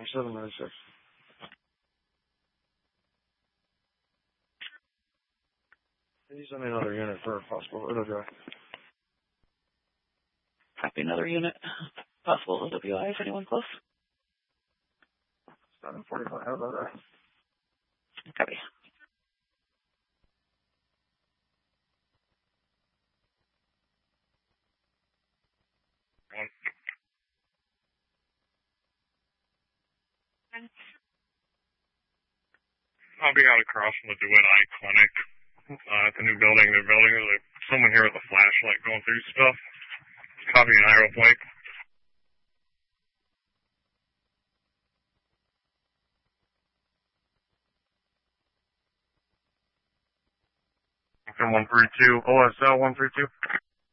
796. Can you send me another unit for a possible OWI? Copy another unit. Possible OWI if anyone close. 745, how about that? Copy. I'll be out across from the DeWitt Eye Clinic at the new building. There's someone here with a flashlight going through stuff. Copying Ira Blake. 132, OSL 132.